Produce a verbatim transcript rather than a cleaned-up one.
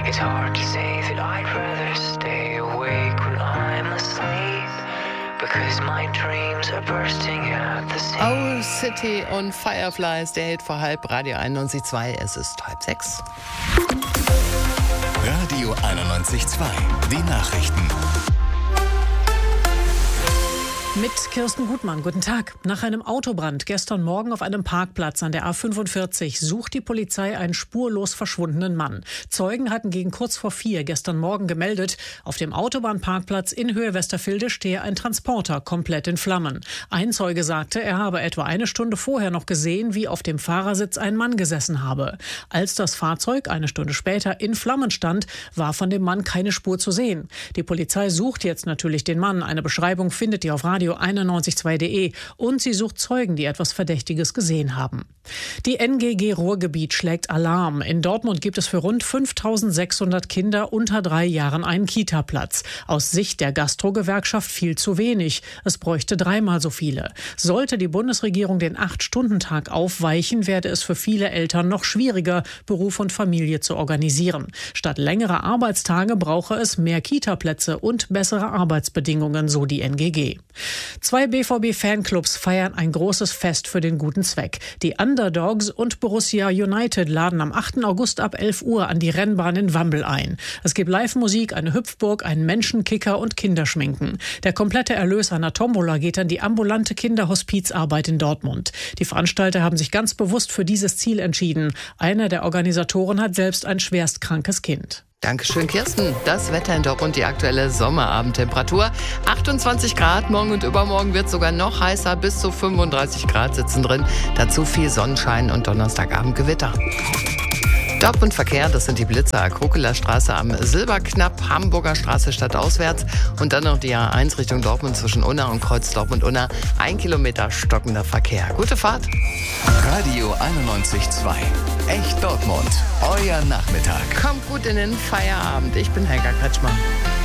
It's hard to say that I'd rather stay awake when I'm asleep, because my dreams are bursting at the seams. Owl City und Fireflies, der Hit vor halb, Radio einundneunzig Komma zwei, es ist halb sechs. Radio einundneunzig Komma zwei, die Nachrichten. Mit Kirsten Gutmann, guten Tag. Nach einem Autobrand gestern Morgen auf einem Parkplatz an der A fünfundvierzig sucht die Polizei einen spurlos verschwundenen Mann. Zeugen hatten gegen kurz vor vier gestern Morgen gemeldet, auf dem Autobahnparkplatz in Höhe Westerfilde stehe ein Transporter komplett in Flammen. Ein Zeuge sagte, er habe etwa eine Stunde vorher noch gesehen, wie auf dem Fahrersitz ein Mann gesessen habe. Als das Fahrzeug eine Stunde später in Flammen stand, war von dem Mann keine Spur zu sehen. Die Polizei sucht jetzt natürlich den Mann. Eine Beschreibung findet ihr auf Radio einundneunzig Komma zwei punkt de und sie sucht Zeugen, die etwas Verdächtiges gesehen haben. Die N G G Ruhrgebiet schlägt Alarm. In Dortmund gibt es für rund fünftausendsechshundert Kinder unter drei Jahren einen Kita-Platz. Aus Sicht der Gastro-Gewerkschaft viel zu wenig. Es bräuchte dreimal so viele. Sollte die Bundesregierung den acht-Stunden-Tag aufweichen, werde es für viele Eltern noch schwieriger, Beruf und Familie zu organisieren. Statt längerer Arbeitstage brauche es mehr Kita-Plätze und bessere Arbeitsbedingungen, so die N G G. Zwei B V B-Fanclubs feiern ein großes Fest für den guten Zweck. Die Underdogs und Borussia United laden am achten August ab elf Uhr an die Rennbahn in Wambel ein. Es gibt Live-Musik, eine Hüpfburg, einen Menschenkicker und Kinderschminken. Der komplette Erlös einer Tombola geht an die ambulante Kinderhospizarbeit in Dortmund. Die Veranstalter haben sich ganz bewusst für dieses Ziel entschieden. Einer der Organisatoren hat selbst ein schwerstkrankes Kind. Dankeschön, Kirsten. Das Wetter in Dortmund, die aktuelle Sommerabendtemperatur. achtundzwanzig Grad, morgen und übermorgen wird es sogar noch heißer, bis zu fünfunddreißig Grad sitzen drin. Dazu viel Sonnenschein und Donnerstagabend Gewitter. Dortmund Verkehr, das sind die Blitzer, Krokeler Straße am Silberknapp, Hamburger Straße stadtauswärts und dann noch die A eins Richtung Dortmund zwischen Unna und Kreuz Dortmund-Unna. Ein Kilometer stockender Verkehr. Gute Fahrt. Radio einundneunzig Komma zwei. Echt Dortmund. Euer Nachmittag. Kommt gut in den Feierabend. Ich bin Helga Kretschmann.